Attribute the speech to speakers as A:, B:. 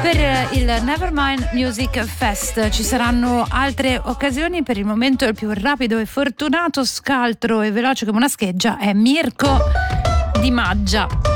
A: per il Nevermind Music Fest. Ci saranno altre occasioni. Per il momento il più rapido e fortunato, scaltro e veloce come una scheggia è Mirko Di Maggia.